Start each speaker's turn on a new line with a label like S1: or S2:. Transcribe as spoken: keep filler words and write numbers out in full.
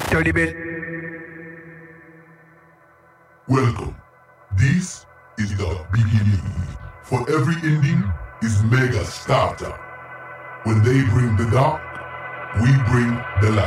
S1: Dirty bit.
S2: Welcome. This is the beginning. For every ending is mega starter. When they bring the dark, we bring the light.